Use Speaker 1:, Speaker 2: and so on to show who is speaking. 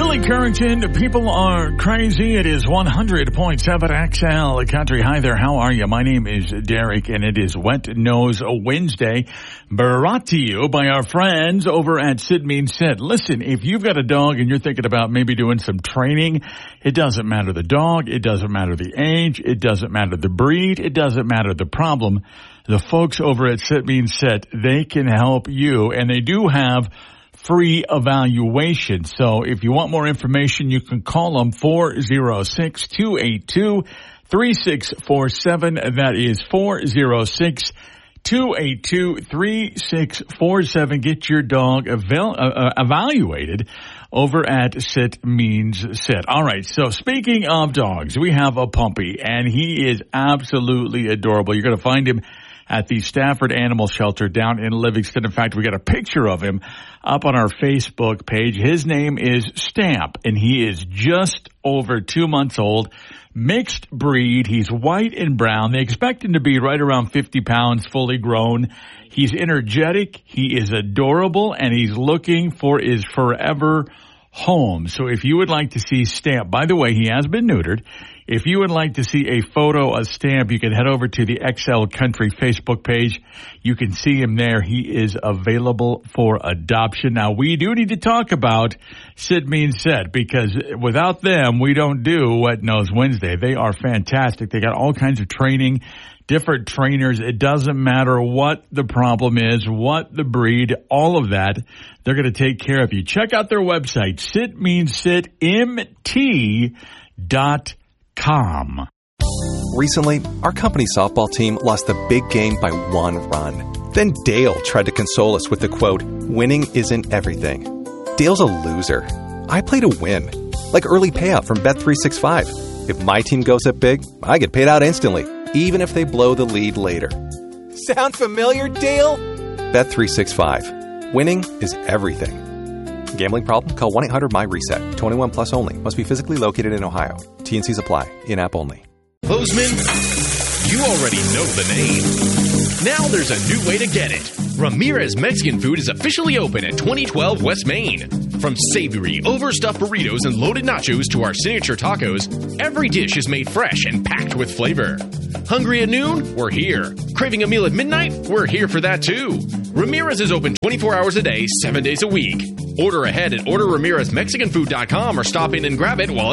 Speaker 1: Billy Currington, people are crazy. It is 100.7 XL Country. Hi there, how are you? My name is Derek, and it is Wet Nose Wednesday, brought to you by our friends over at Sid Means Sid. Listen, if you've got a dog and you're thinking about maybe doing some training, it doesn't matter the dog, it doesn't matter the age, it doesn't matter the breed, it doesn't matter the problem. The folks over at Sid Means Sid, they can help you, and they do have free evaluation. So if you want more information, you can call them 406-282-3647. That is 406-282-3647. Get your dog evaluated over at Sit Means Sit. All right. So speaking of dogs, we have a puppy, and he is absolutely adorable. You're going to find him at the Stafford Animal Shelter down in Livingston. In fact, we got a picture of him up on our Facebook page. His name is Stamp, and he is just over 2 months old, mixed breed. He's white and brown. They expect him to be right around 50 pounds, fully grown. He's energetic, he is adorable, and he's looking for his forever home. So if you would like to see Stamp, by the way, he has been neutered. If you would like to see a photo of Stamp, you can head over to the XL Country Facebook page. You can see him there. He is available for adoption. Now, we do need to talk about Sid Means Sid, because without them, we don't do Wet Nose Wednesday. They are fantastic. They got all kinds of training, different trainers. It doesn't matter what the problem is, what the breed, all of that. They're going to take care of you. Check out their website, sitmeanssit.com.
Speaker 2: Recently, our company softball team lost the big game by 1 run. Then Dale tried to console us with the quote, "Winning isn't everything." Dale's a loser. I play to win, like early payout from Bet365. If my team goes up big, I get paid out instantly, even if they blow the lead later. Sound familiar, Dale? Bet365. Winning is everything. Gambling problem? Call 1-800-MY-RESET. 21 plus only. Must be physically located in Ohio. T&Cs apply. In-app only.
Speaker 3: Bozeman, you already know the name. Now there's a new way to get it. Ramirez Mexican Food is officially open at 2012 West Main. From savory, overstuffed burritos and loaded nachos to our signature tacos, every dish is made fresh and packed with flavor. Hungry at noon? We're here. Craving a meal at midnight? We're here for that too. Ramirez is open 24 hours a day, 7 days a week. Order ahead at orderramirezmexicanfood.com or stop in and grab it while